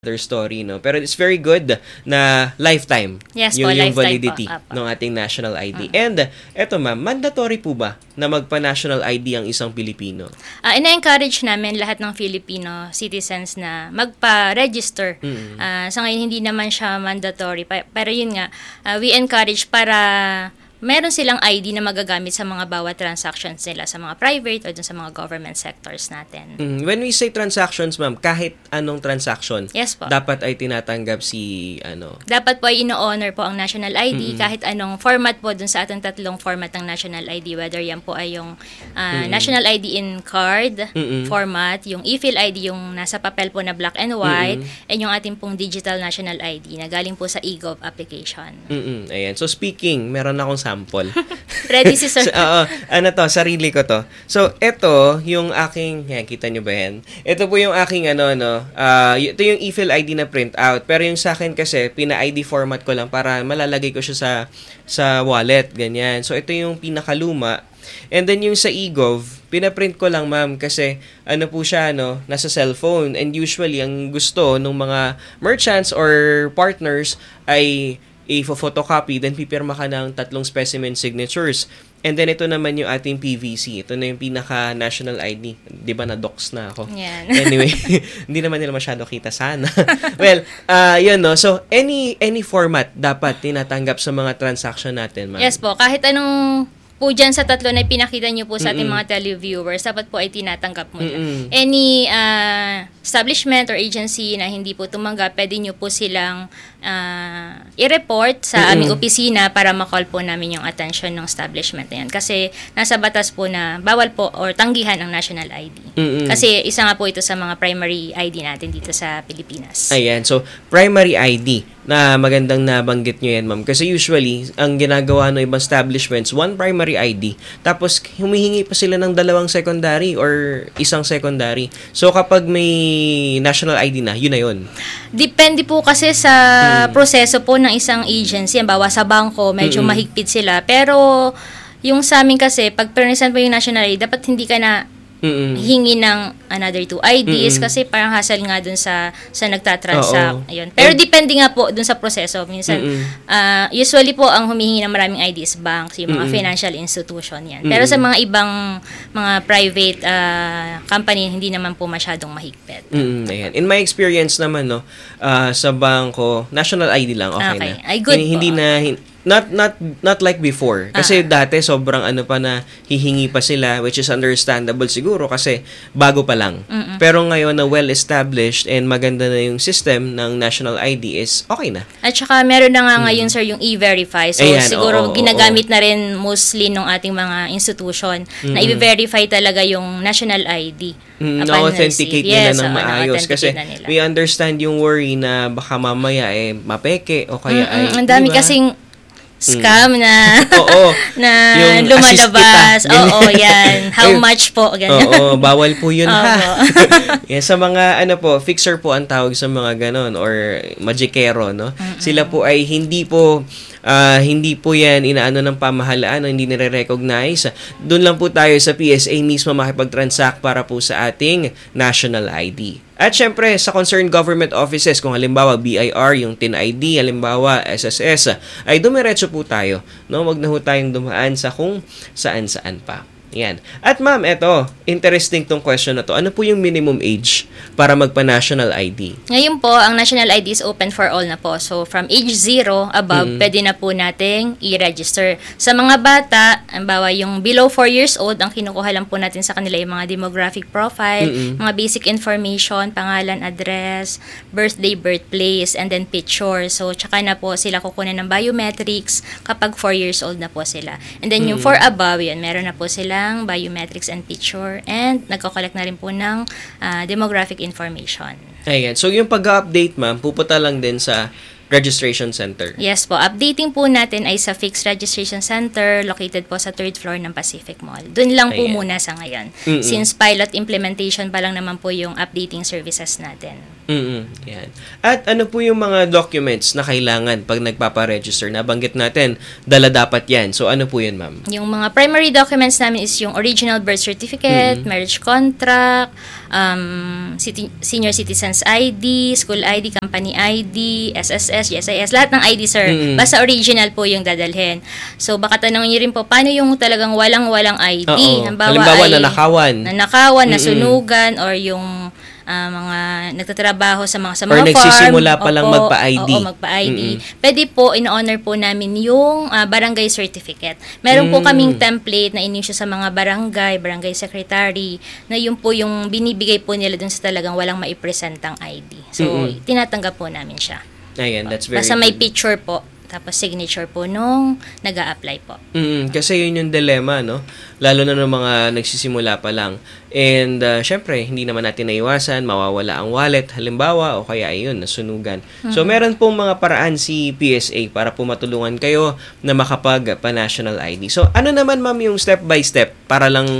story, no? Pero it's very good na lifetime Yes yung, po, yung lifetime validity po. Apo. ng ating national ID. And eto ma'am, mandatory po ba na magpa-national ID ang isang Pilipino? Ina-encourage namin lahat ng Filipino citizens na magpa-register. Sa ngayon, hindi naman siya mandatory. Pero yun nga, we encourage para meron silang ID na magagamit sa mga bawat transactions nila sa mga private o dun sa mga government sectors natin. When we say transactions, ma'am, kahit anong transaction, Yes po. dapat ay tinatanggap si Dapat po ay ino-honor po ang national ID kahit anong format po dun sa ating tatlong format ng national ID, whether yan po ay yung national ID in card format, yung e-fill ID yung nasa papel po na black and white, and yung ating pong digital national ID na galing po sa eGov application. Ayan. So speaking, meron akong sample. Ready si sir? Sarili ko to. So, ito yung aking, yan, kita nyo ba yan? Ito po yung aking ito yung e-fill ID na print out. Pero yung sa akin kasi, pina-ID format ko lang para malalagay ko siya sa wallet, ganyan. So, ito yung pinakaluma. And then yung sa eGov, pinaprint ko lang ma'am kasi po siya nasa cellphone, and usually ang gusto ng mga merchants or partners ay i-photocopy, then pipirma ka ng 3 specimen signatures. And then ito naman yung ating PVC. Ito na yung pinaka-national ID. Di ba na-dox na ako? Yan. Anyway, hindi naman nila masyado kita sana. Well, yun no. So, any format dapat tinatanggap sa mga transaction natin, ma'am? Yes po. Kahit anong po dyan sa tatlo na pinakita nyo po sa ating mga televiewers, dapat po ay tinatanggap mo na. Any establishment or agency na hindi po tumanggap, pwede nyo po silang i-report sa aming opisina para makall po namin yung attention ng establishment na yan. Kasi nasa batas po na bawal po or tanggihan ang national ID. Kasi isa nga po ito sa mga primary ID natin dito sa Pilipinas. Ayan. So, primary ID na magandang nabanggit nyo yan, ma'am. Kasi usually, ang ginagawa ng ibang establishments, one primary ID, tapos humihingi pa sila ng 2 secondary or 1 secondary. So, kapag may national ID na, yun na yun. Depende po kasi sa proseso po ng isang agency. Halimbawa sa bangko, medyo mahigpit sila. Pero, yung sa amin kasi, pag pernisan po yung national ID, dapat hindi ka na hingi ng another 2 IDs kasi parang hassle nga dun sa nagtatransact. Ayun. Pero depende nga po dun sa proseso. Minsan, usually po ang humihingi ng maraming IDs banks, yung mga financial institution yan. Pero sa mga ibang mga private company, hindi naman po masyadong mahigpit. Ayan. In my experience naman, sa bangko, national ID lang, okay na. Ay, good hindi po. na, not like before. Kasi dati sobrang pa na hihingi pa sila, which is understandable siguro kasi bago pa lang. Pero ngayon na well-established and maganda na yung system ng national ID is okay na. At saka meron na nga ngayon sir yung e-verify. So Ayan, siguro ginagamit na rin mostly ng ating mga institution na i-verify talaga yung national ID. Na-authenticate nila ng maayos. Kasi na nila. we understand yung worry na baka mamaya mapeke o kaya ang dami kasing scam na na yung lumalabas. assist kita. Oo, yan. How much po? Ganyan. Oo, bawal po yun ha. Yan, sa mga fixer po ang tawag sa mga ganon or magikero, no? Sila po ay hindi po yan inaano ng pamahalaan, hindi nire-recognize. Doon lang po tayo sa PSA mismo makipag-transact para po sa ating national ID. At syempre, sa concerned government offices, kung halimbawa BIR, yung TIN ID, halimbawa SSS, ay dumiretso po tayo. No? Wag na ho tayong dumaan sa kung saan-saan pa. Yan. At ma'am, eto, interesting tong question na to. Ano po yung minimum age para magpa-national ID? Ngayon po, ang national ID is open for all na po. So, from age 0 above, pwede na po nating i-register. Sa mga bata, halimbawa yung below 4 years old, ang kinukuha lang po natin sa kanila yung mga demographic profile, mga basic information, pangalan, address, birthday, birthplace, and then picture. So, tsaka na po sila kukunan ng biometrics kapag 4 years old na po sila. And then yung 4 above, yun, meron na po sila biometrics and picture, and nagko-collect na rin po ng demographic information. Ayan. So, yung pag-update, ma'am, pupunta lang din sa registration center. Yes po. Updating po natin ay sa fixed registration center located po sa 3rd floor ng Pacific Mall. Doon lang po muna sa ngayon. Since pilot implementation pa lang naman po yung updating services natin. Yan. At ano po yung mga documents na kailangan pag nagpapa-register? Nabanggit natin, dala dapat yan. So, ano po yun, ma'am? Yung mga primary documents namin is yung original birth certificate, marriage contract, senior citizens ID, school ID, company ID, SSS, GSIS, lahat ng ID, sir. Basta original po yung dadalhin. So, baka tanongin niyo rin po, paano yung talagang walang ID? Halimbawa, nanakawan, nasunugan, or yung mga nagtatrabaho sa mga or farm. nagsisimula pa lang magpa-ID. Oo, magpa-ID. Pwede po, in-honor po namin yung barangay certificate. Meron po kaming template na in-issue sa mga barangay secretary, na yun po yung binibigay po nila dun sa talagang walang maipresentang ID. So, tinatanggap po namin siya. Ayan, that's very Basta may good. picture po, tapos signature po nung nag-a-apply po. Kasi yun yung dilemma, no? Lalo na ng mga nagsisimula pa lang. And, syempre, hindi naman natin naiwasan, mawawala ang wallet, halimbawa, o kaya ayun, nasunugan. So, meron pong mga paraan si PSA para po matulungan kayo na makapag-pa-national ID. So, ano naman, ma'am, yung step by step para lang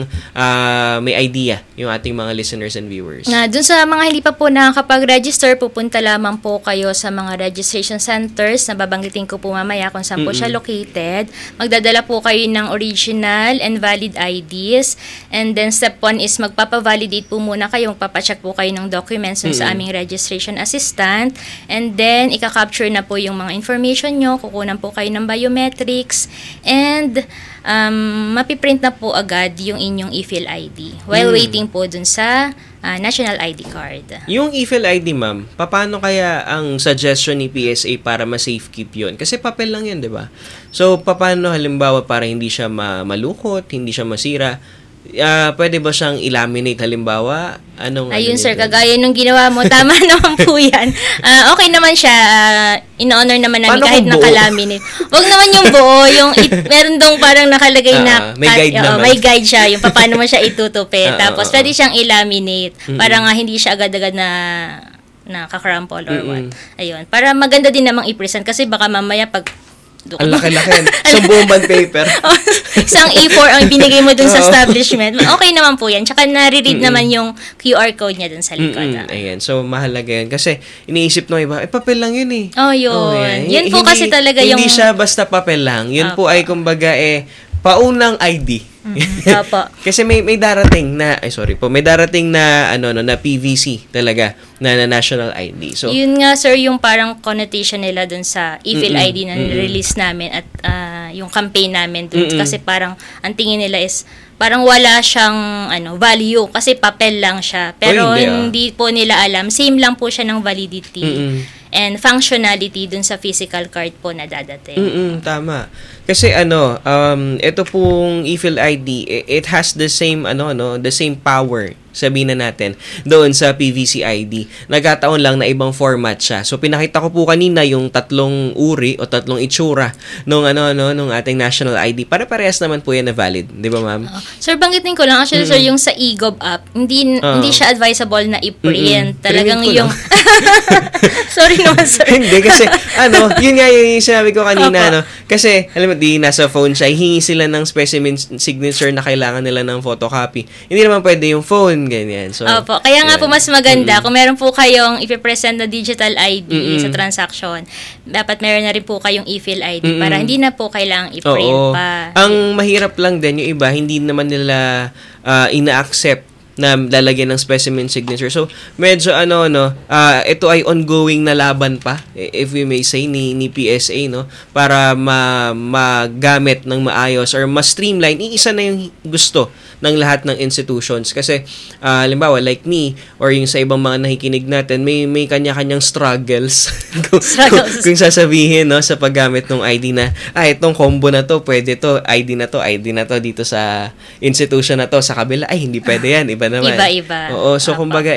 may idea yung ating mga listeners and viewers? Dun sa mga hindi pa po nakakapag-register, pupunta lamang po kayo sa mga registration centers na babanggitin ko po mamaya kung saan po siya located. Magdadala po kayo ng original and valid IDs. And then step 1 is magpapa-validate po muna kayo, magpapacheck po kayo ng documents sa aming registration assistant. And then, ika-capture na po yung mga information nyo, kukunan po kayo ng biometrics, and mapiprint na po agad yung inyong e-fill ID while waiting po dun sa national ID card. Yung e-fill ID, ma'am, paano kaya ang suggestion ni PSA para ma-safekeep yun? Kasi papel lang yan, di ba? So, paano halimbawa para hindi siya malukot, hindi siya masira? Pwede ba siyang i-laminate halimbawa? Ayun, sir, kagaya nung ginawa mo, tama naman po yan. Okay naman siya. In-honor naman namin kahit naka-laminate. Wag naman yung buo. Meron dong parang nakalagay na may guide naman. May guide siya. Yung paano mo siya itutupi. Tapos pwede siyang i-laminate. Para nga hindi siya agad-agad na kakrampol or what. Ayun. Para maganda din namang i-present. Kasi baka mamaya pag ang laki-laki. So, buong bond paper. Isang A4 ang binigay mo dun sa establishment. Okay naman po yan. Tsaka nare-read naman yung QR code niya dun sa likod. Ayan. So, mahalaga yan. Kasi, iniisip ng iba, papel lang yun eh. Yun. Yun po kasi talaga yung... Hindi siya basta papel lang. Yun po ay, kumbaga, paunang ID. Kasi may darating na na PVC talaga na national ID. So yun nga, sir, yung parang connotation nila dun sa e-fill ID na release namin at yung campaign namin dun, kasi parang ang tingin nila is parang wala siyang value kasi papel lang siya. Pero hindi po nila alam, same lang po siya ng validity and functionality dun sa physical card po na dadating. Tama. Kasi ito pong e-fill ID, it has the same the same power, sabihin na natin, doon sa PVC ID. Nagkataon lang na ibang format siya. So pinakita ko po kanina yung tatlong uri o tatlong itsura nung ating national ID. Para-parehas naman po yan na valid, 'di ba, ma'am? Sir, banggitin ko lang actually, sir, yung sa eGov app, hindi siya advisable na i-print. Talagang yung sorry naman, sir. Hindi kasi yun nga yung sinabi ko kanina, kasi alam mo, di nasa phone siya, hihingi sila ng specimen signature na kailangan nila ng photocopy. Hindi naman pwede yung phone, ganyan. So, kaya nga po mas maganda kung meron po kayong ipipresent na digital ID sa transaction, dapat meron na rin po kayong e-fill ID para hindi na po kailangang i-print pa. Ang mahirap lang din yung iba, hindi naman nila ina-accept na lalagyan ng specimen signature. So, medyo ito ay ongoing na laban pa, if we may say, ni PSA, para magamit ng maayos or mas streamline. Iisa na yung gusto ng lahat ng institutions. Kasi, halimbawa, like me, or yung sa ibang mga nakikinig natin, may kanya-kanyang struggles. kung sasabihin, sa paggamit ng ID na, itong combo na to, pwede to, ID na to dito sa institution na to, sa kabila, hindi pwede yan, iba naman. Iba-iba. Oo, so kumbaga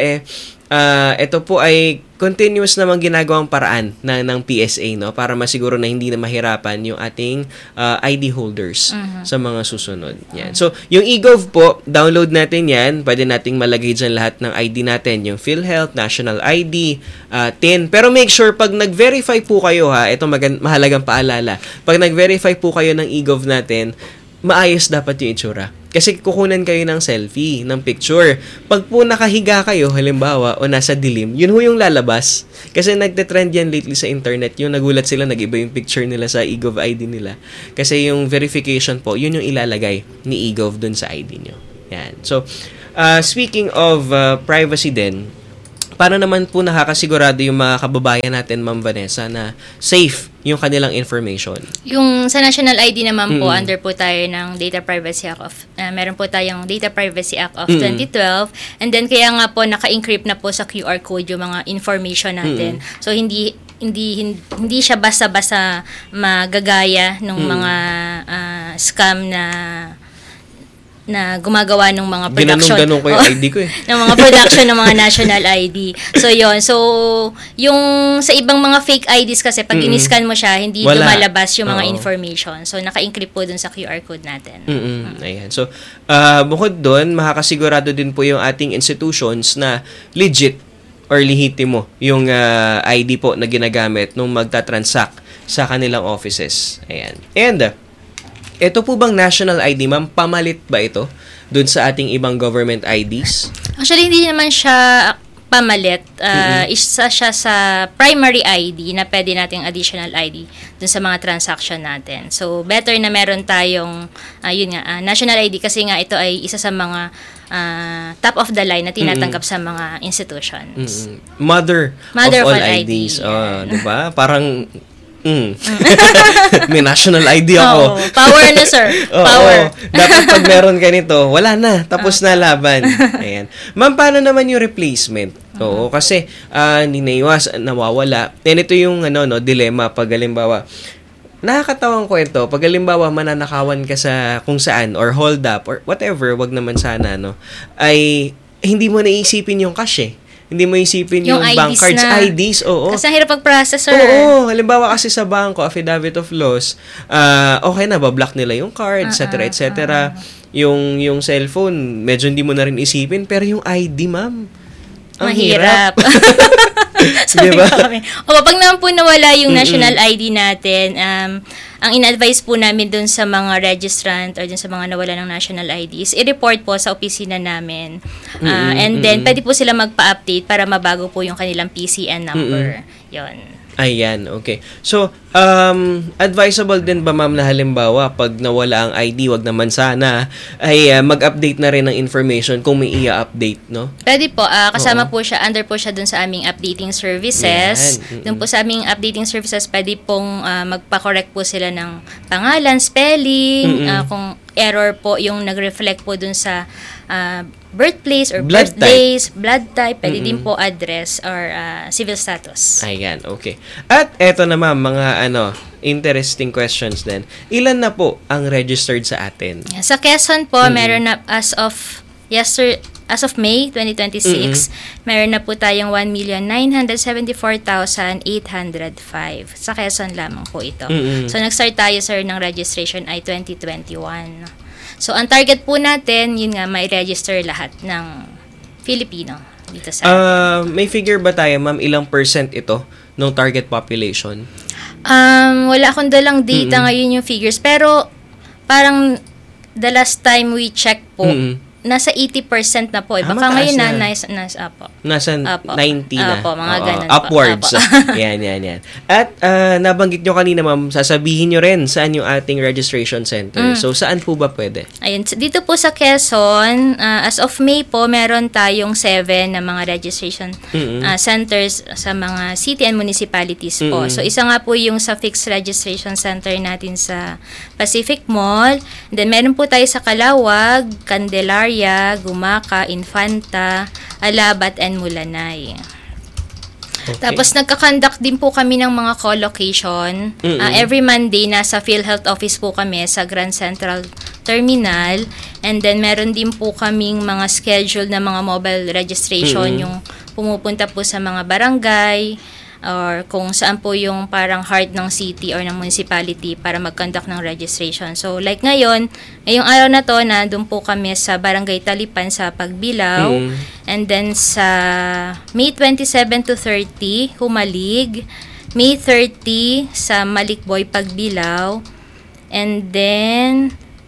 ito po ay continuous namang ginagawang paraan ng PSA, para masiguro na hindi na mahirapan yung ating ID holders sa mga susunod. Yan. So, yung eGov po, download natin yan. Pwede nating malagay dyan lahat ng ID natin. Yung PhilHealth, National ID, TIN. Pero make sure, pag nag-verify po kayo, ito mahalagang paalala. Pag nag-verify po kayo ng eGov natin, maayos dapat yung itsura. Kasi kukunan kayo ng selfie, ng picture. Pag po nakahiga kayo, halimbawa, o nasa dilim, yun ho yung lalabas. Kasi nagte-trend yan lately sa internet. Yung nagulat sila, nag-iba yung picture nila sa eGov ID nila. Kasi yung verification po, yun yung ilalagay ni eGov dun sa ID nyo. Yan. So, speaking of privacy din, paano naman po nakakasigurado yung mga kababayan natin, Ma'am Vanessa, na safe yung kanilang information? Yung sa National ID naman po, under po tayo ng Data Privacy Act of, meron po tayong Data Privacy Act of 2012, and then kaya nga po naka-encrypt na po sa QR code yung mga information natin. So, hindi siya basta-basta magagaya ng mga scam na gumagawa ng mga production. Ginanong ko yung ID ko ng mga production ng mga national ID. So, yun. So, yung sa ibang mga fake IDs kasi, pag in-scan mo siya, hindi lumalabas yung mga information. So, naka-encrypt po dun sa QR code natin. Ayan. So, bukod dun, makakasigurado din po yung ating institutions na legit or lehitimo yung ID po na ginagamit nung magta-transact sa kanilang offices. Ayan. And, ito po bang national ID, ma'am, pamalit ba ito dun sa ating ibang government IDs? Actually, hindi naman siya pamalit. Isa siya sa primary ID na pwede nating additional ID dun sa mga transaction natin. So, better na meron tayong, national ID kasi nga ito ay isa sa mga top of the line na tinatanggap sa mga institutions. Mother of all IDs. Diba? Parang may national ID ako. Power na, sir. Power. Dapat pag meron ka nito, wala na. Tapos na laban. Ayan. Ma'am, paano naman yung replacement? Oo, kasi hindi naiwas, nawawala. And ito yung dilemma pag halimbawa, nakakatawang kwento, pag halimbawa mananakawan ka sa kung saan or hold up or whatever, wag naman sana, ay hindi mo naisipin yung cash eh. Hindi mo isipin yung bank cards, IDs, oo. Kasi ang hirap pag-process, sir. Oo, halimbawa kasi sa bangko, affidavit of loss, okay na, bablock nila yung card, etc. Yung cellphone, medyo hindi mo na rin isipin, pero yung ID, ma'am, ang mahirap. Diba? Pag naman po nawala yung national ID natin, ang in-advise po namin dun sa mga registrant or dun sa mga nawala ng national ID is i-report po sa opisina namin. And then, pwede po sila magpa-update para mabago po yung kanilang PCN number. Yun. Ayan, okay. So, advisable din ba, ma'am, na halimbawa, pag nawala ang ID, wag naman sana, ay mag-update na rin ng information kung may i-update, no? Pwede po. Kasama po siya, under po siya dun sa aming updating services. Dun po sa aming updating services, pwede pong magpa-correct po sila ng pangalan, spelling, kung error po yung nag-reflect po dun sa birthplace or birthdays, blood type, pwede din po address or civil status. Ayan, okay. At eto naman, mga interesting questions din. Ilan na po ang registered sa atin? Sa Quezon po, meron na as of May 2026, meron na po tayong 1,974,805. Sa Quezon lamang po ito. So, nag-start tayo, sir, ng registration ay 2021. So, ang target po natin, yun nga, may register lahat ng Filipino dito sa may figure ba tayo, ma'am, ilang percent ito ng target population? Wala akong dalang data ngayon yung figures, pero parang the last time we checked po, nasa 80% na po. Baka ngayon nasa 90 na. Apo, mga ganun upwards. Yan. At nabanggit nyo kanina, ma'am, sasabihin nyo rin saan yung ating registration center. So, saan po ba pwede? Ayun, dito po sa Quezon, as of May po, meron tayong 7 na mga registration centers sa mga city and municipalities po. So, isa nga po yung sa fixed registration center natin sa Pacific Mall. Then, meron po tayo sa Calawag, Candelaria, Gumaca, Infanta, Alabat, and Mulanay. Okay. Tapos nagka-conduct din po kami ng mga co-location. Every Monday, nasa PhilHealth office po kami sa Grand Central Terminal. And then meron din po kaming mga schedule na mga mobile registration, yung pumupunta po sa mga barangay, or kung saan po yung parang heart ng city or ng municipality para mag-conduct ng registration. So, like ngayong araw na to, nandun po kami sa Barangay Talipan sa Pagbilao. And then sa May 27 to 30, Humalig. May 30 sa Malikboy, Pagbilao. And then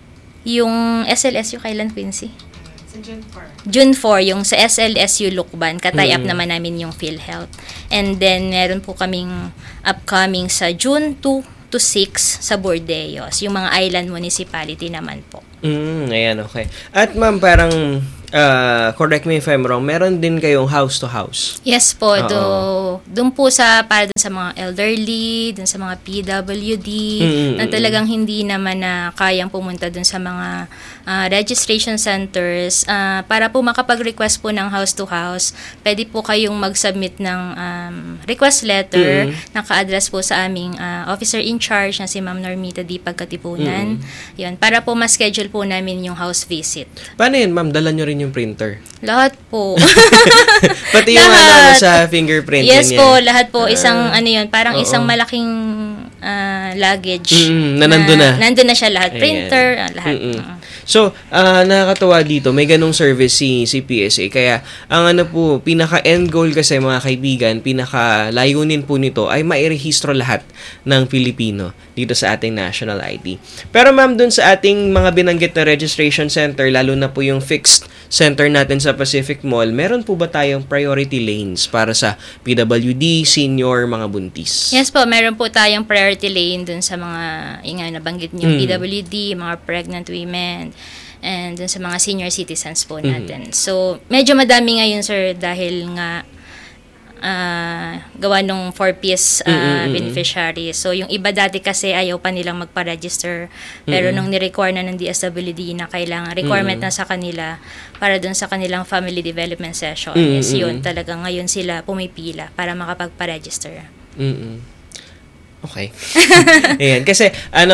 Yung SLSU kailan, Quincy? June 4, yung sa SLSU Lukban, katay up naman namin yung PhilHealth. And then, meron po kaming upcoming sa June 2 to 6 sa Bordeos, yung mga island municipality naman po. Ayan, okay. At ma'am, parang, correct me if I'm wrong, meron din kayong house-to-house. Yes po, doon po para dun sa mga elderly, dun sa mga PWD, na talagang hindi naman na kayang pumunta dun sa mga registration centers. Para po makapag-request po ng house-to-house, pwede po kayong mag-submit ng request letter, naka-address po sa aming officer in charge na si Ma'am Normita D. Pagkatipunan. Yun, para po ma-schedule po namin yung house visit. Paano yun, ma'am? Dala nyo rin yung printer? Lahat po. Pati yung sa fingerprint. Yes po, lahat po. Isang parang isang malaking luggage. Na nandun na. Nandun na siya lahat. Printer, lahat. So, nakakatawa dito, may ganong service si PSA. Kaya, ang pinaka-end goal kasi mga kaibigan, pinaka-layunin po nito ay mairehistro lahat ng Pilipino dito sa ating national ID. Pero ma'am, dun sa ating mga binanggit na registration center, lalo na po yung fixed center natin sa Pacific Mall, meron po ba tayong priority lanes para sa PWD, senior, mga buntis? Yes po, meron po tayong priority lane dun sa mga, nabanggit niyo, PWD, mga pregnant women, and dun sa mga senior citizens po natin. So, medyo madami ngayon, sir, dahil nga gawa nung 4-piece beneficiary. So, yung iba dati kasi ayaw pa nilang magpa-register. Pero nung ni-require na ng DSWD na kailangan, requirement na sa kanila para dun sa kanilang family development session, is yun, talaga ngayon sila pumipila para makapagpa-register. Okay. Ayan. Kasi,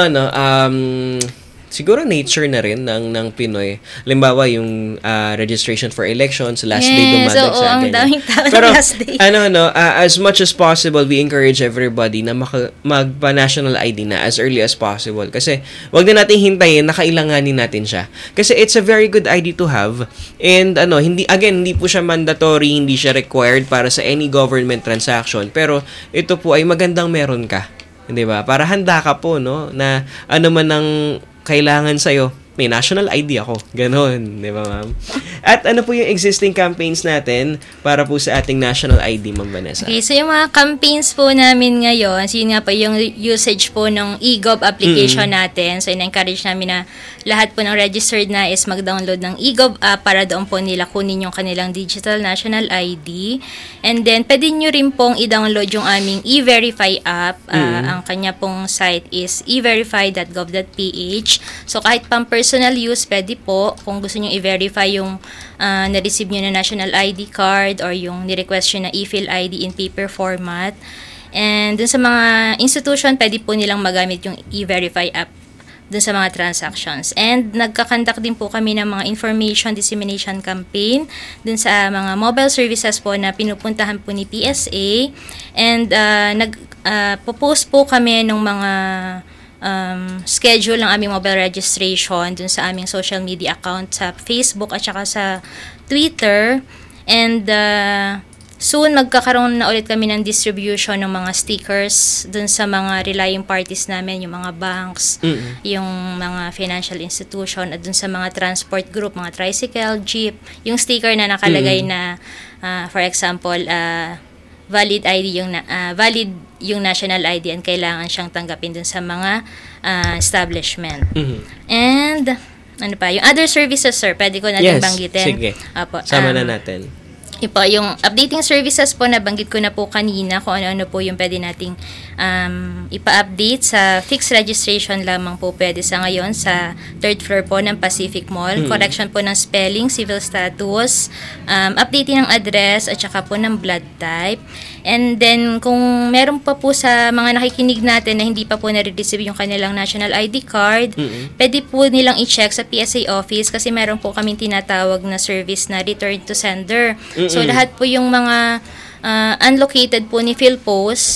siguro nature na rin ng Pinoy. Halimbawa, yung registration for elections, last day dumadag sa ang daming tao Pero, last day. As much as possible, we encourage everybody na magpa-national ID na as early as possible. Kasi, wag na natin hintayin na kailanganin natin siya. Kasi it's a very good ID to have. And, hindi po siya mandatory, hindi siya required para sa any government transaction. Pero, ito po ay magandang meron ka. Di ba? Para handa ka po, no? Na man ang kailangan sa'yo, may national ID ako. Ganon, di ba ma'am? At ano po yung existing campaigns natin para po sa ating national ID, Ma'am Vanessa? Okay, so yung mga campaigns po namin ngayon, so yun nga po yung usage po ng eGov application natin. So in-encourage namin na lahat po ng registered na is mag-download ng eGov app para doon po nila kunin yung kanilang digital national ID. And then, pwede nyo rin pong i-download yung aming e-verify app. Ang kanya pong site is everify.gov.ph. So kahit pang personal use, pwede po kung gusto nyo i-verify yung na-receive nyo na national ID card or yung ni-request nyo na e-fill ID in paper format. And dun sa mga institution, pwede po nilang magamit yung e-verify app dun sa mga transactions. And nagkakandak din po kami ng mga information dissemination campaign dun sa mga mobile services po na pinupuntahan po ni PSA. And nag-post po kami ng mga schedule ng aming mobile registration dun sa aming social media account sa Facebook at saka sa Twitter. And soon magkakaroon na ulit kami ng distribution ng mga stickers dun sa mga relying parties namin, yung mga banks, yung mga financial institution, at dun sa mga transport group, mga tricycle, jeep, yung sticker na nakalagay na for example, valid ID valid yung national ID and kailangan siyang tanggapin dun sa mga establishment. And ano pa, yung other services, sir, pwede ko natin banggitin. Sige. Sama na natin. Yung updating services po, nabanggit ko na po kanina kung ano-ano po yung pwede nating ipa-update. Sa fixed registration lamang po pwede sa ngayon sa 3rd floor po ng Pacific Mall. Correction po ng spelling, civil status, updating ng address at saka po ng blood type. And then, kung meron pa po sa mga nakikinig natin na hindi pa po nare-receive yung kanilang national ID card, pwede po nilang i-check sa PSA office kasi meron po kaming tinatawag na service na return to sender. So, lahat po yung mga unlocated po ni PhilPost,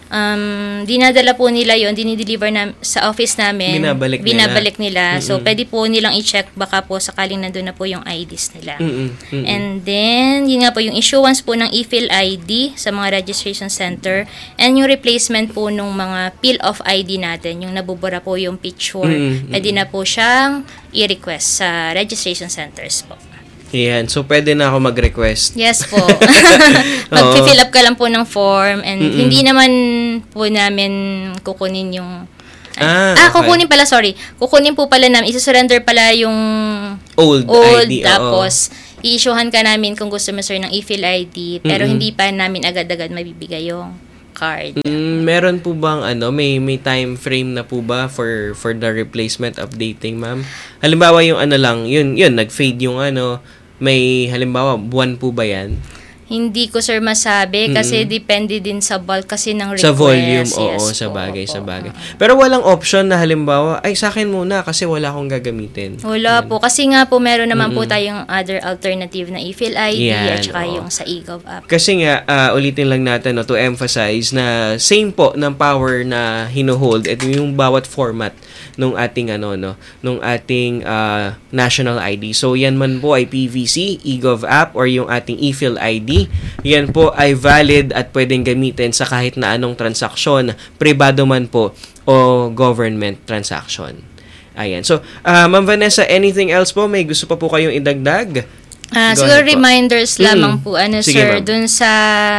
dinadala po nila yon, dinideliver sa office namin. Binabalik nila. So, pwede po nilang i-check baka po sakaling nandun na po yung IDs nila. And then, yun nga po, yung issuance po ng e-fill ID sa mga registration center and yung replacement po nung mga peel of ID natin, yung nabubura po yung picture, pwede na po siyang i-request sa registration centers po. Yan. So, pwede na ako mag-request. Yes po. Mag-fill up ka lang po ng form and hindi naman po namin kukunin yung... kukunin pala, sorry. Kukunin po pala namin, isa-surrender pala yung old ID. Tapos, i-issuehan ka namin kung gusto mo, sir, ng e-fill ID. Pero hindi pa namin agad-agad mabibigay yung card. Meron po bang may time frame na po ba for the replacement updating, ma'am? Halimbawa yung yun nag-fade yung may halimbawa buwan po ba yan? Hindi ko, sir, masabi kasi depende din sa bulk kasi ng request. Sa volume, yes, sa bagay. Pero walang option na halimbawa, ay sa akin muna kasi wala akong gagamitin. Wala po. Kasi nga po, meron naman po tayong other alternative na e-fill ID at saka yung sa eGov app. Kasi nga, ulitin lang natin to emphasize na same po ng power na hinuhold at yung bawat format nung ating nung ating national ID. So yan man po ay PVC, eGov app or yung ating e-fill ID. Yan po ay valid at pwedeng gamitin sa kahit na anong transaksyon, pribado man po o government transaction. Ayan. So, Ma'am Vanessa, anything else po? May gusto pa po kayong idagdag? Siguro reminders lamang po, Sige, sir, ma'am. dun sa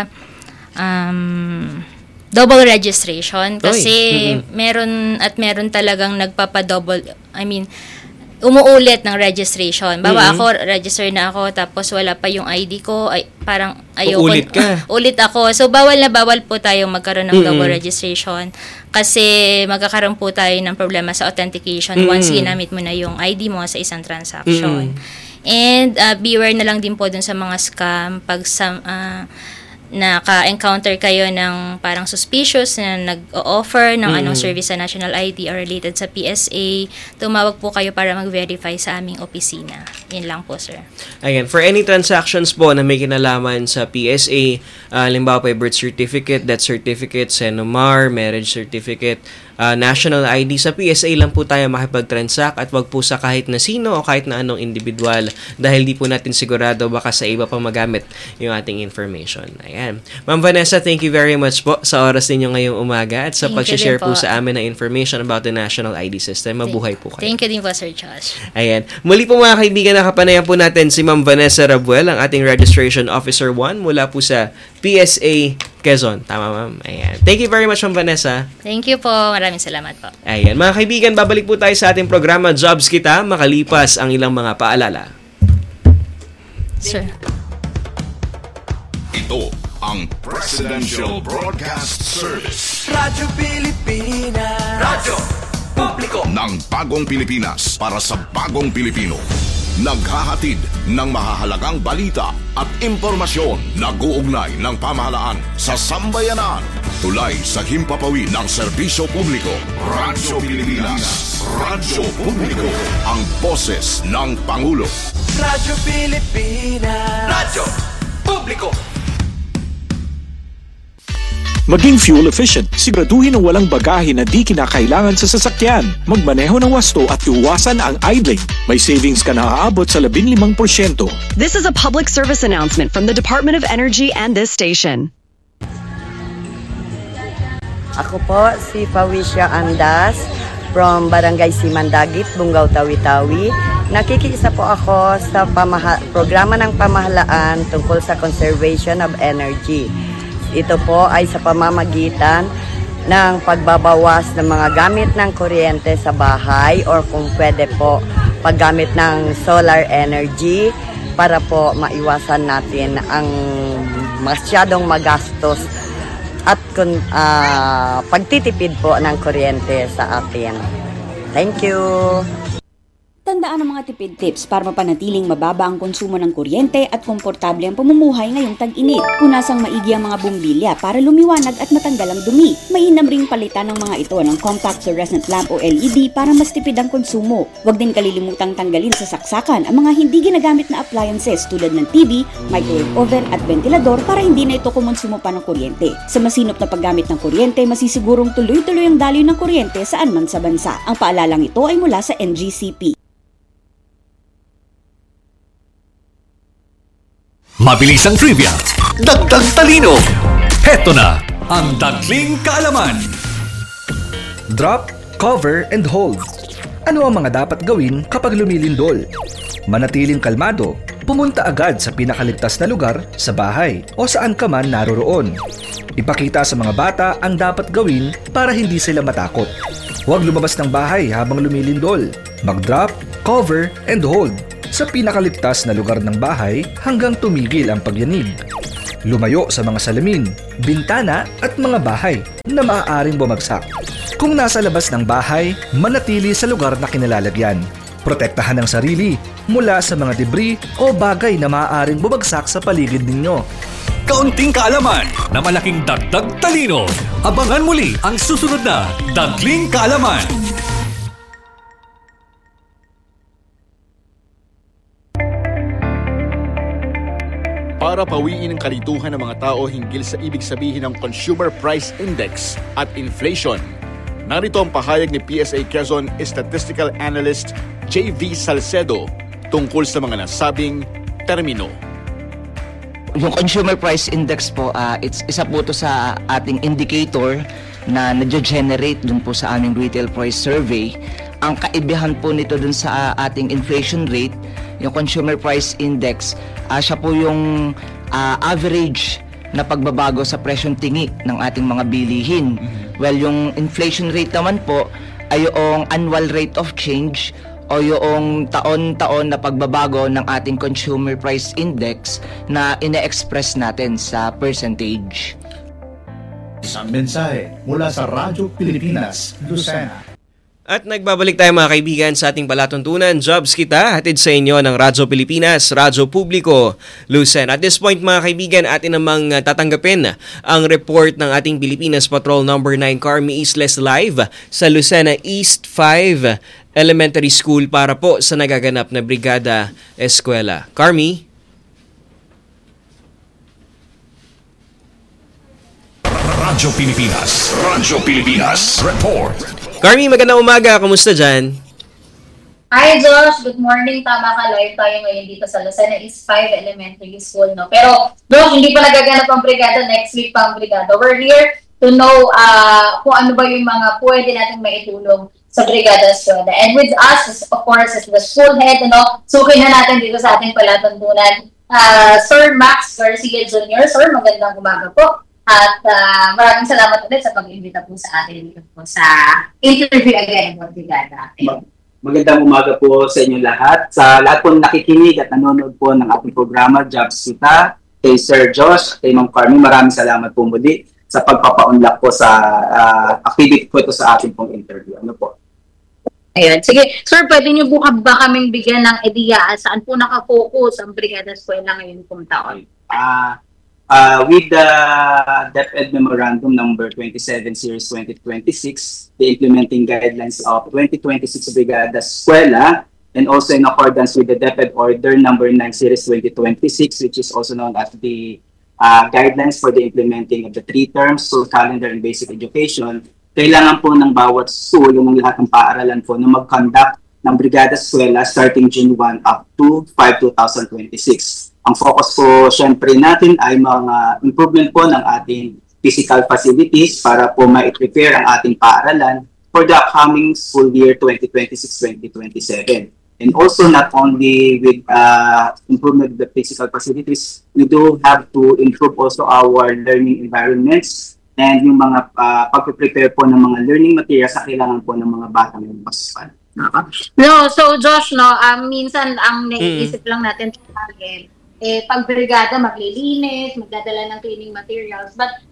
double registration kasi meron talagang nagpapa-double, umuulit ng registration. Bawa ako, register na ako, tapos wala pa yung ID ko, ay parang ayoko. Ulit ka. Ulit ako. So, bawal po tayong magkaroon ng double registration kasi magkakaroon po tayo ng problema sa authentication once ginamit mo na yung ID mo sa isang transaction. And beware na lang din po dun sa mga scam pag naka-encounter kayo ng parang suspicious na nag-o-offer ng anong service sa national ID or related sa PSA, tumawag po kayo para mag-verify sa aming opisina. Yun lang po, sir. Ayan, for any transactions po na may kinalaman sa PSA, halimbawa po birth certificate, death certificate, Senomar, marriage certificate, national ID, sa PSA lang po tayo makipag-transact at wag po sa kahit na sino o kahit na anong individual dahil di po natin sigurado baka sa iba pang magamit yung ating information. Ayan. Ma'am Vanessa, thank you very much po sa oras ninyo ngayong umaga at sa pag-share po sa amin ng information about the national ID system. Mabuhay po kayo. Thank you din po, Sir Josh. Ayan. Muli po mga kaibigan, nakapanayan po natin si Ma'am Vanessa Rabuel, ang ating Registration Officer 1 mula po sa PSA Quezon. Tama, ma'am. Ayan. Thank you very much, Ma'am Vanessa. Thank you po. Maraming salamat po. Ayan. Mga kaibigan, babalik po tayo sa ating programa Jobs Kita makalipas ang ilang mga paalala. Sir. Ito ang Presidential Broadcast Service. Radyo Pilipinas. Radyo Publiko ng Bagong Pilipinas para sa Bagong Pilipino. Naghahatid ng mahahalagang balita at impormasyon na guugnay ng pamahalaan sa sambayanan. Tulay sa himpapawid ng serbisyo publiko. Radyo Pilipinas. Radyo Publiko. Ang boses ng Pangulo. Radyo Pilipinas. Radyo Publiko. Maging fuel efficient. Siguraduhin ang walang bagahe na di kinakailangan sa sasakyan. Magmaneho ng wasto at iwasan ang idling. May savings ka na aabot sa 15%. This is a public service announcement from the Department of Energy and this station. Ako po si Pawisya Andas from Barangay Simandagit, Bungaw, Tawi-Tawi. Nakikiisa po ako sa programa ng pamahalaan tungkol sa conservation of energy. Ito po ay sa pamamagitan ng pagbabawas ng mga gamit ng kuryente sa bahay or kung pwede po paggamit ng solar energy para po maiwasan natin ang masyadong magastos at pagtitipid po ng kuryente sa atin. Thank you! Tandaan ang mga tipid tips para mapanatiling mababa ang konsumo ng kuryente at komportable ang pamumuhay ngayong tag-init. Punasang maigi ang mga bumbilya para lumiwanag at matanggal ang dumi. Mainam ring palitan ng mga ito ng compact fluorescent lamp o LED para mas tipid ang konsumo. Huwag din kalilimutang tanggalin sa saksakan ang mga hindi ginagamit na appliances tulad ng TV, microwave oven at ventilador para hindi na ito kumonsumo pa ng kuryente. Sa masinop na paggamit ng kuryente, masisigurong tuloy-tuloy ang daloy ng kuryente saan man sa bansa. Ang paalalang ito ay mula sa NGCP. Mabilisang trivia, dagdag talino. Heto na ang Dagling Kaalaman. Drop, cover, and hold. Ano ang mga dapat gawin kapag lumilindol? Manatiling kalmado, pumunta agad sa pinakaligtas na lugar sa bahay o saan ka man naroroon. Ipakita sa mga bata ang dapat gawin para hindi sila matakot. Huwag lumabas ng bahay habang lumilindol. Mag-drop, cover, and hold sa pinakaligtas na lugar ng bahay hanggang tumigil ang pagyanig. Lumayo sa mga salamin, bintana at mga bahay na maaaring bumagsak. Kung nasa labas ng bahay, manatili sa lugar na kinalalagyan. Protektahan ang sarili mula sa mga debris o bagay na maaaring bumagsak sa paligid ninyo. Kaunting kaalaman na malaking dagdag talino. Abangan muli ang susunod na Dagling Kaalaman. Para pawiin ang kalituhan ng mga tao hinggil sa ibig sabihin ng Consumer Price Index at inflation. Narito ang pahayag ni PSA Quezon Statistical Analyst J.V. Salcedo tungkol sa mga nasabing termino. Yung Consumer Price Index po, isa po ito sa ating indicator na nadyo-generate dun po sa aming retail price survey. Ang kaibahan po nito dun sa ating inflation rate, yung Consumer Price Index, siya po yung average na pagbabago sa presyong tingi ng ating mga bilihin. Well, yung inflation rate naman po ay yung annual rate of change o yung taon-taon na pagbabago ng ating Consumer Price Index na ine-express natin sa percentage. Isang mensahe mula sa Radyo Pilipinas, Lucena. At nagbabalik tayo mga kaibigan sa ating palatuntunan, Jobs Kita, hatid sa inyo ng Radyo Pilipinas, Radyo Publiko, Lucena. At this point mga kaibigan, atin namang tatanggapin ang report ng ating Pilipinas Patrol No. 9 Carmi Isles Live sa Lucena East 5 Elementary School para po sa nagaganap na Brigada Eskwela. Carmi? Radyo Pilipinas. Radyo Pilipinas. Report. Carmi, magandang umaga. Kamusta dyan? Hi, Josh. Good morning. Tama ka, live tayo ngayon dito sa Lucena East 5 Elementary School. No? Pero, Josh, hindi pa nagaganap ang brigada. Next week pa ang brigada. We're here to know kung ano ba yung mga pwede natin maitulong sa brigada eskwela. And with us, of course, is the school head. Sukin na natin dito sa ating palatuntunan. Sir Max Garcia Jr. Sir, magandang umaga po. At maraming salamat ulit sa pag-imbita po sa atin dito po sa interview again ng brigada. Magandang umaga po sa inyo lahat. Sa lahat po nakikinig at nanonood po ng ating programa, Jobs Kita, kay Sir Josh, kay Ma'am Carmi, maraming salamat po muli sa pagpapaunlak po sa activity po ito sa ating pong interview. Ano po? Ayun. Sige, Sir, pwede niyo po ba kaming bigyan ng ideya saan po nakafocus ang Brigada Eskwela ngayon pong taon? With the DepEd Memorandum number 27 Series 2026, the implementing guidelines of 2026 Brigada Eskwela, and also in accordance with the DepEd Order number 9 Series 2026, which is also known as the guidelines for the implementing of the 3 terms, so calendar and basic education, kailangan po ng bawat school, yung lahat ng paaralan po, na mag-conduct ng Brigada Eskwela starting June 1 up to 5, 2026. Ang focus po syempre natin ay mga improvement po ng ating physical facilities para po ma-prepare ang ating paaralan for the upcoming school year 2026-2027. And also not only with improvement of the physical facilities, we do have to improve also our learning environments and yung mga pag-prepare po ng mga learning materials sa kailangan po ng mga batang yung pasukan. No, so Josh, minsan ang naiisip lang natin target, pag brigada maglilinis, magdadala ng cleaning materials. But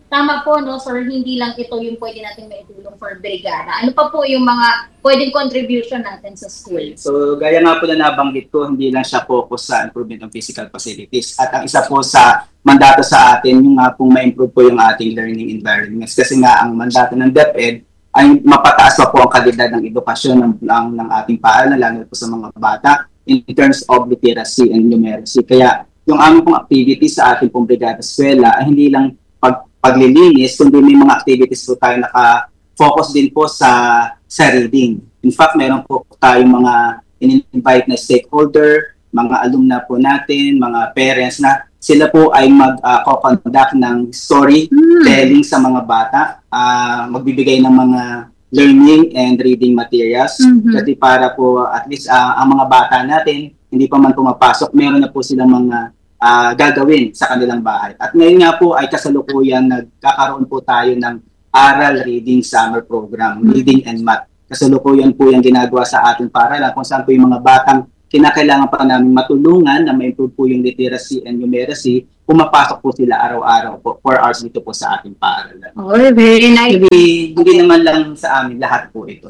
tama po, no, sir, hindi lang ito yung pwede natin maitulong for brigada. Ano pa po yung mga pwedeng contribution natin sa school? So, gaya nga po na nabanggit ko, hindi lang siya focus sa improvement ng physical facilities. At ang isa po sa mandato sa atin, yung nga pong ma-improve po yung ating learning environments. Kasi nga, ang mandato ng DepEd ay mapataas pa po ang kalidad ng edukasyon ng ating paaralan, lalo po sa mga bata, in terms of literacy and numeracy. Kaya, yung aming pong activities sa ating pong brigada eskwela ay hindi lang paglilinis, kundi may mga activities po tayo naka-focus din po sa reading. In fact, meron po tayong mga in-invite na stakeholder, mga alumna po natin, mga parents na sila po ay mag-conduct ng storytelling sa mga bata, magbibigay ng mga learning and reading materials. Kasi para po at least ang mga bata natin, hindi pa man pumapasok, meron na po silang mga gagawin sa kanilang bahay. At ngayon nga po ay kasalukuyan nagkakaroon po tayo ng Aral Reading Summer Program, Reading and Math. Kasalukuyan po yung ginagawa sa ating paaralan kung saan po yung mga batang kinakailangan pa namin matulungan na ma-improve po yung literacy and numeracy, pumapasok po sila araw-araw po, 4 hours dito po sa ating paaralan. Oh, very nice. Hindi naman lang sa amin, lahat po ito.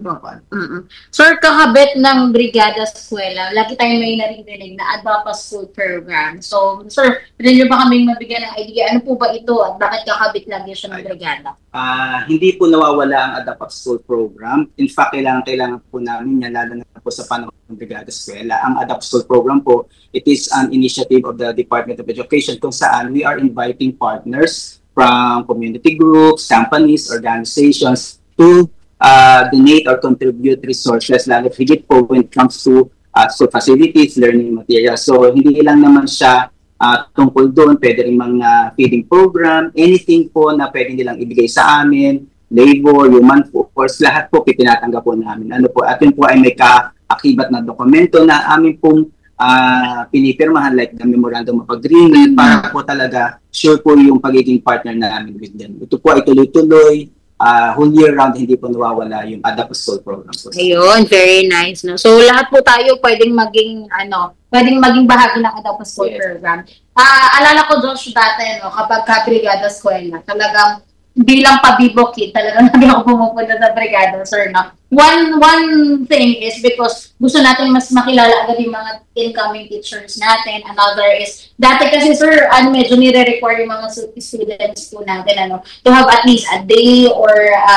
Sir, kakabit ng Brigada Eskwela, lagi tayong may narinig na ADAPA School Program. So, sir, pwede niyo ba kaming mabigyan ng idea? Ano po ba ito at bakit kakabit lagi siya ng Brigada? Hindi po nawawala ang ADAPA School Program. In fact, kailangan po namin yan, lalo na po sa panahon ng Brigada Eskwela. Ang ADAPA School Program po, it is an initiative of the Department of Education kung saan we are inviting partners from community groups, companies, organizations to donate or contribute resources, lalo higit po when it comes to school facilities, learning materials. So, hindi lang naman siya tungkol doon, pwede rin mga feeding program, anything po na pwede nilang ibigay sa amin, labor, human force, lahat po pipinatanggap po namin. Ano po, at yun po ay may kaakibat na dokumento na amin pong pinipirmahan like the Memorandum of Agreement para po talaga sure po yung pagiging partner namin with them. Ito po ay tuloy-tuloy, whole year round hindi po nawawala yung ADAPA School Program po. Ayun, very nice. No? So lahat po tayo pwedeng maging bahagi ng ADAPA School Program. Alala ko, Josh, dati kapag ka-brigada eskwela, talagang bilang pabibok kid, talagang lagi ako pumupunta sa brigada, sir, no? One thing is because gusto natin mas makilala agad yung mga incoming teachers natin. Another is, dati kasi, sir, medyo nire-require yung mga students po natin, to have at least a day or,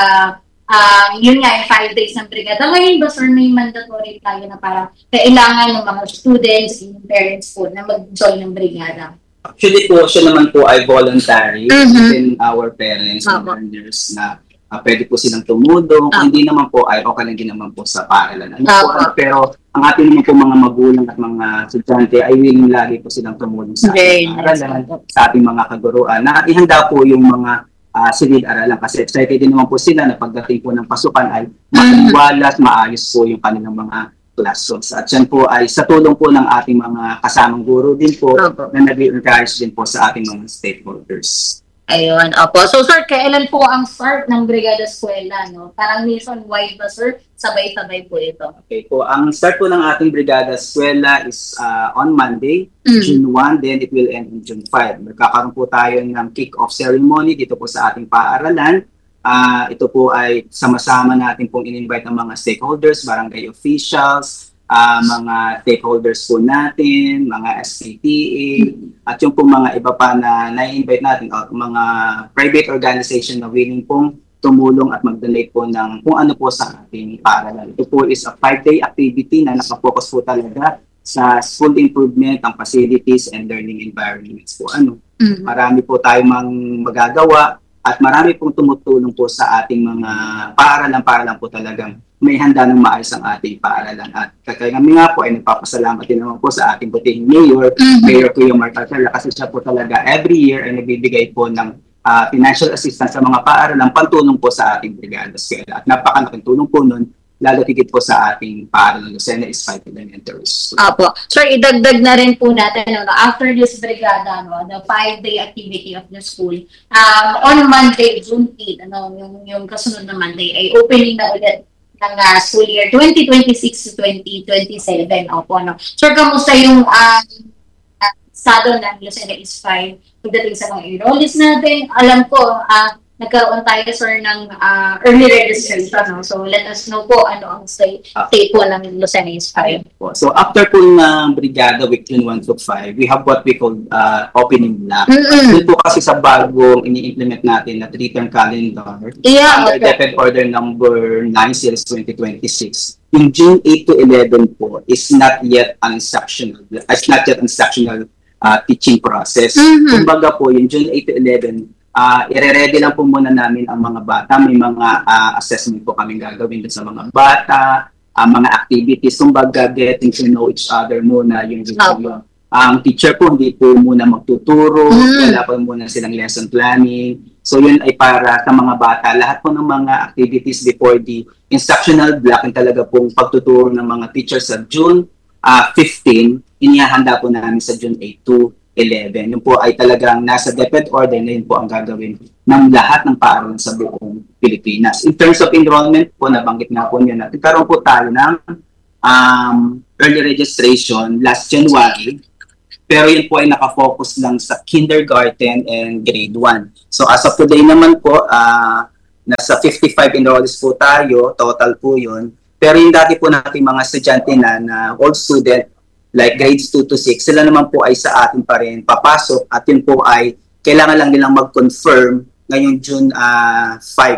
yun nga, yung 5 days ng brigada. Ngayon ba, sir, may mandatory tayo na parang kailangan ng mga students and parents po na mag-join ng brigada? Actually po, siya naman po ay voluntary within our parents and learners na pwede po silang tumulong. Hindi naman po ay okay lang din naman po sa paaralan. Pero ang ating naman po mga magulang at mga estudyante ay willing lagi po silang tumulong sa ating paaralan, sa ating mga kaguruan. Na ihanda po yung mga silid-aralan kasi excited din naman po sila na pagdating po ng pasukan ay maiwalas, maayos po yung kanilang mga classrooms. At yan po ay sa tulong po ng ating mga kasamang guro din po na nag-encourage din po sa ating mga stakeholders. Ayun, opo. So, sir, kailan po ang start ng Brigada Eskwela, no? Parang nationwide ba, sir? Sabay-sabay po ito. Okay po. Ang start po ng ating Brigada Eskwela is on Monday, June 1, then it will end in June 5. Magkakaroon po tayo ng kick-off ceremony dito po sa ating paaralan. Ito po ay sama-sama natin pong in-invite ng mga stakeholders, barangay officials, mga stakeholders po natin, mga SCTA, at yung po mga iba pa na na-invite natin, mga private organization na willing pong tumulong at mag-donate po ng kung ano po sa ating paaralan. Ito po is a 5-day activity na nakafocus po talaga sa school improvement, ang facilities and learning environments po. Marami po tayong magagawa at marami pong tumutulong po sa ating mga paaralan para lang po talagang may handa ng maayos ang ating paaralan. At kami nga po ay nagpapasalamat din naman po sa ating butihing Mayor, Mayor Kuya Marta Sala, kasi siya po talaga every year ay nagbibigay po ng financial assistance sa mga paaralan, pantulong po sa ating Brigada Eskwela. At napakalaking tulong po nun, lalo tigit po sa ating paaralan, Lucena is 5 Elementary School. Apo. Sir, idagdag na rin po natin, after this brigada, the 5-day activity of the school, on Monday, June 8, yung kasunod na Monday, ay opening na ulit ng school year 2026 to 2027. Opo, Sir, kamusta yung estado ng Lucena East 5 pagdating sa mga enrollees natin. Alam ko, nagkaroon tayo, sir, ng early registration. No? So, let us know po ano ang state po ng Lucena East 5. So, after po ng Brigada Week June 1 to 5, we have what we call opening lab. Doon po kasi sa bagong ini-implement natin na 3-term calendar, under DepEd Order number 9, Series 2026, yung June 8 to 11 po is not yet an instructional teaching process. Kumbaga po, yung June 8 to 11, ire-ready lang po muna namin ang mga bata. May mga assessment po kaming gagawin dun sa mga bata, mga activities. Kumbaga, getting to know each other muna yung ang teacher po hindi po muna magtuturo, wala po muna silang lesson planning. So yun ay para sa mga bata. Lahat po ng mga activities before the instructional block, yung talaga pong pagtuturo ng mga teachers sa June 15, inihahanda po namin sa June 8 to 11. Yun po ay talagang nasa DepEd Order na yun po ang gagawin ng lahat ng paaralan sa buong Pilipinas. In terms of enrollment po, nabanggit na po niya natin. Karoon po tayo ng early registration last January. Pero yun po ay nakafocus lang sa kindergarten and grade 1. So as of today naman po, nasa 55 enrollees po tayo, total po yun. Pero yung dati po natin mga estudyante na old student, like grades 2 to 6, sila naman po ay sa atin pa rin papasok at yun po ay kailangan lang nilang mag-confirm ngayong June 5,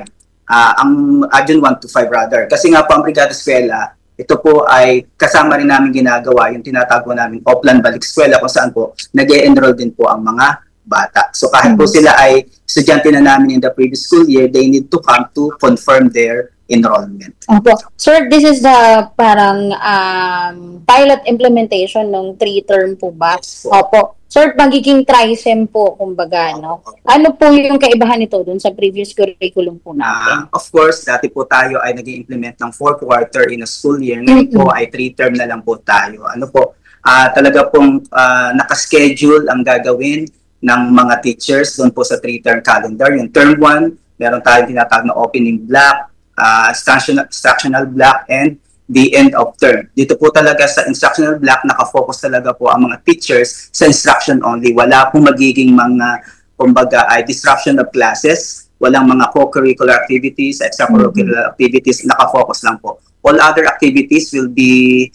June 1 to 5 rather. Kasi nga po ang Brigada Eskwela, ito po ay kasama rin namin ginagawa yung tinatago namin Oplan Balik Eskwela kung saan po nag-e-enroll din po ang mga bata. So kahit po sila ay estudyante na namin in the previous school year, they need to come to confirm their enrollment. Opo. Sir, this is the parang pilot implementation ng 3-term po ba? Opo. Sir, magiging TRISEM po, kumbaga, no? Ano po yung kaibahan nito dun sa previous curriculum po natin? Of course, dati po tayo ay nag-implement ng 4 quarter in a school year. Ngayon po ay 3-term na lang po tayo. Ano po, talaga pong nakaschedule ang gagawin ng mga teachers doon po sa 3-term calendar. Yung term 1, meron tayong tinatawag na opening block, instructional block, and the end of term. Dito po talaga sa instructional block, nakafocus talaga po ang mga teachers sa instruction only. Wala pong magiging mga, kumbaga, disruption of classes. Walang mga co-curricular activities, extracurricular activities, nakafocus lang po. All other activities will be,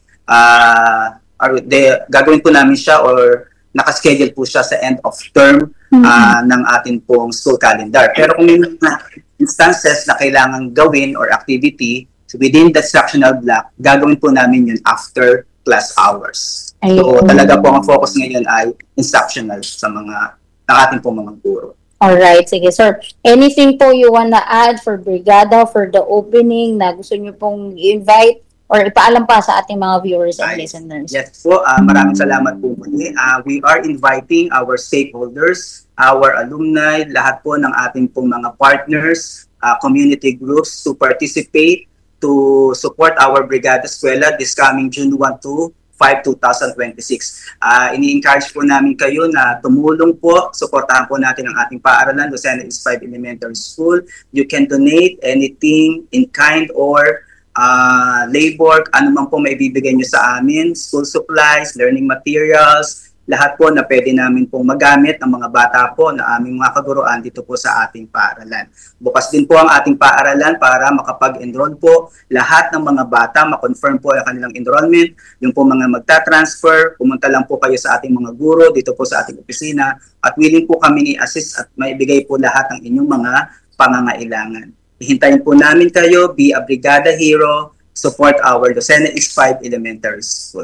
gagawin po namin siya or nakaschedule po siya sa end of term ng ating pong school calendar. Pero kung may instances na kailangan gawin or activity within the instructional block, gagawin po namin yun after class hours. So talaga po ang focus ngayon ay instructional sa mga ating pong mga guro. Alright, sige sir. Anything po you wanna add for Brigada, for the opening na gusto nyo pong invite or ipaalam pa sa ating mga viewers and listeners? Yes po, maraming salamat po muli. We are inviting our stakeholders, our alumni, lahat po ng ating pong mga partners, community groups to participate, to support our Brigada Eskwela this coming June 1 to 5, 2026. Ini-encourage po namin kayo na tumulong po, suportahan po natin ang ating paaralan, Lucena East 5 Elementary School. You can donate anything in kind or labor, ano man po may bibigay nyo sa amin, school supplies, learning materials, lahat po na pwede namin pong magamit ng mga bata po na aming mga kaguruan dito po sa ating paaralan. Bukas din po ang ating paaralan para makapag-enroll po lahat ng mga bata, makonfirm po ang kanilang enrollment, yung po mga magta-transfer, pumunta lang po kayo sa ating mga guro dito po sa ating opisina at willing po kami i-assist at maibigay po lahat ng inyong mga pangangailangan. Hintayin po namin kayo, be a Brigada hero, support our Lucena East 5 Elementary School.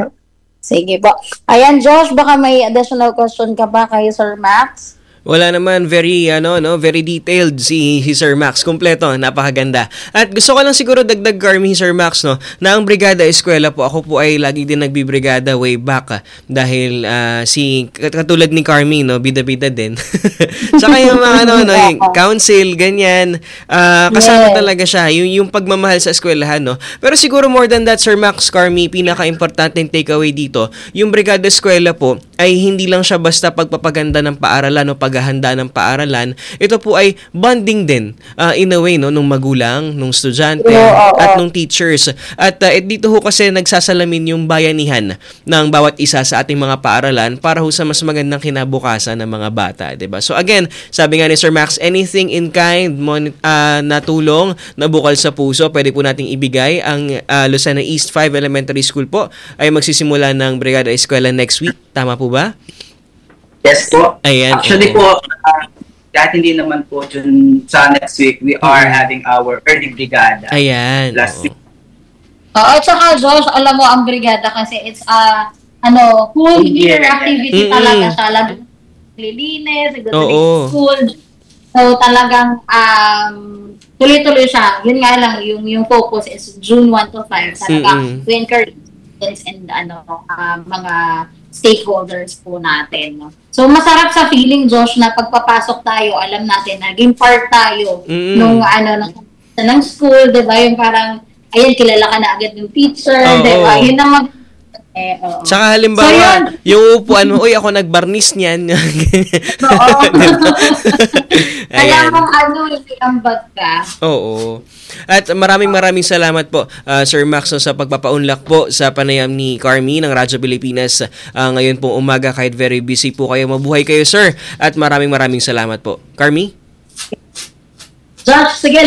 Sige po. Ayan, Josh, baka may additional question ka ba kay Sir Max? Wala naman, very very detailed si Sir Max, kumpleto, napakaganda. At gusto ko lang siguro dagdag Carmi, Sir Max, no, na ang Brigada Eskwela po, ako po ay lagi din nagbibrigada way back dahil si katulad ni Carmi, no, bida-bida din. Saka yung mga yung council ganyan, kasama talaga siya yung pagmamahal sa eskwelahan, no. Pero siguro more than that, Sir Max, Carmi, pinaka-importanteng takeaway dito, yung Brigada Eskwela po ay hindi lang siya basta pagpapaganda ng paaralan o pag paghahanda ng paaralan, ito po ay bonding din in a way no nung magulang, nung estudyante at nung teachers. At dito ho kasi nagsasalamin yung bayanihan ng bawat isa sa ating mga paaralan para ho sa mas magandang kinabukasan ng mga bata, 'di ba? So again, sabi nga ni Sir Max, anything in kind na tulong na bukal sa puso, pwede po nating ibigay. Ang Lucena East 5 Elementary School po ay magsisimula ng Brigada Eskwela next week. Tama po ba? Yes po. Ayan, actually po, kahit hindi naman po dun sa next week, we are having our early brigada. Ayan. Last week. At saka Josh, alam mo ang brigada kasi it's whole year activity talaga siya. Lalo lilinis, school. So talagang tuloy-tuloy siya. Yun nga lang, yung focus is June 1 to 5. Talagang we encourage and mga stakeholders po natin. No? So masarap sa feeling, Josh, na pagpapasok tayo, alam natin, naging part tayo nung ng school, 'di ba? Yung parang ayan, kilala ka na agad ng teacher, 'di ba? Yun naman Tsaka halimbawa, yung upuan mo, uy, ako nagbarnis niyan. Oo. Kaya kung iambat ka. Oo. At maraming salamat po, Sir Max, sa pagpapaunlak po sa panayam ni Carmi ng Radyo Pilipinas ngayon pong umaga, kahit very busy po kayo. Mabuhay kayo, sir. At maraming salamat po. Carmi? Josh, sige.